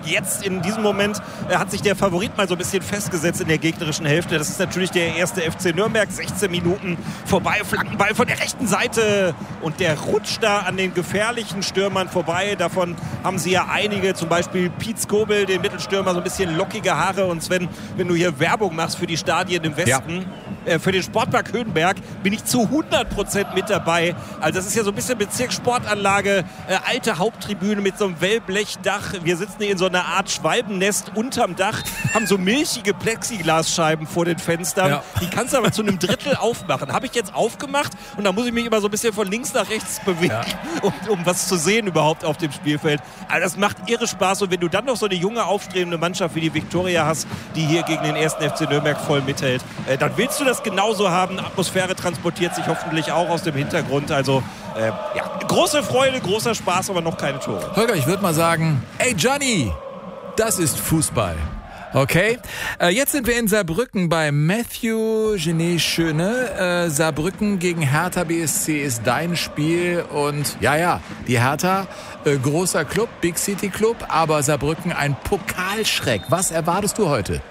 jetzt in diesem Moment hat sich der Favorit mal so ein bisschen festgesetzt in der gegnerischen Hälfte. Das ist natürlich der erste FC Nürnberg. 16 Minuten vorbei, Flankenball von der rechten Seite und der rutscht da an den gefährlichen Stürmern vorbei. Davon haben sie ja einige, zum Beispiel Piet Skobel, den Mittelstürmer, so ein bisschen lockige Haare. Und Sven, wenn du hier Werbung machst für die Stadien im Westen, für den Sportpark Höhenberg, bin ich zu 100% mit dabei. Also das ist ja so ein bisschen Bezirkssportanlage, alte Haupttribüne mit so einem Wellblechdach. Wir sitzen hier in so einer Art Schwalbennest unterm Dach, haben so milchige Plexiglasscheiben vor den Fenstern. Ja. Die kannst du aber zu einem Drittel aufmachen. Habe ich jetzt aufgemacht und da muss ich mich immer so ein bisschen von links nach rechts bewegen, um was zu sehen überhaupt auf dem Spielfeld. Also das macht irre Spaß und wenn du dann noch so eine junge, aufstrebende Mannschaft wie die Viktoria hast, die hier gegen den ersten FC Nürnberg voll mithält, dann willst du das genauso haben. Atmosphäre transportiert sich hoffentlich auch aus dem Hintergrund. Also große Freude, großer Spaß, aber noch keine Tore. Holger, ich würde mal sagen, ey Gianni, das ist Fußball. Okay, jetzt sind wir in Saarbrücken bei Matthew Genet-Schöne. Saarbrücken gegen Hertha BSC ist dein Spiel und die Hertha, großer Club, Big City Club, aber Saarbrücken ein Pokalschreck. Was erwartest du heute?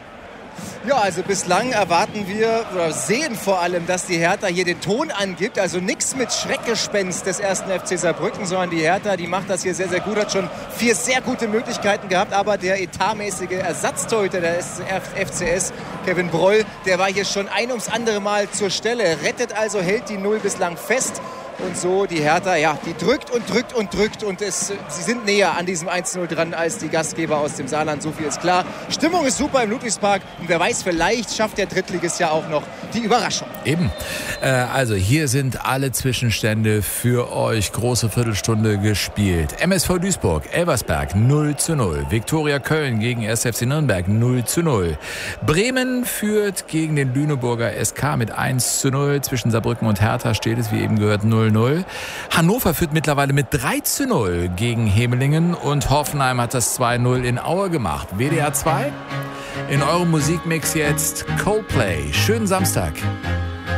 Ja, also bislang erwarten wir oder sehen vor allem, dass die Hertha hier den Ton angibt. Also nichts mit Schreckgespenst des ersten FC Saarbrücken, sondern die Hertha, die macht das hier sehr, sehr gut. Hat schon 4 sehr gute Möglichkeiten gehabt. Aber der etatmäßige Ersatztorhüter der FCS, Kevin Broll, der war hier schon ein ums andere Mal zur Stelle. Rettet also, hält die 0 bislang fest. Und so die Hertha, die drückt und drückt und drückt und sie sind näher an diesem 1-0 dran als die Gastgeber aus dem Saarland, so viel ist klar. Stimmung ist super im Ludwigspark und wer weiß, vielleicht schafft der Drittligist ja auch noch die Überraschung. Eben, also hier sind alle Zwischenstände für euch, große Viertelstunde gespielt. MSV Duisburg, Elversberg 0:0, Viktoria Köln gegen 1. FC Nürnberg 0:0, Bremen führt gegen den Lüneburger SK mit 1:0, zwischen Saarbrücken und Hertha steht es, wie eben gehört, 0:0. Hannover führt mittlerweile mit 3:0 gegen Hemelingen und Hoffenheim hat das 2:0 in Aue gemacht. WDR 2, in eurem Musikmix jetzt Coldplay. Schönen Samstag.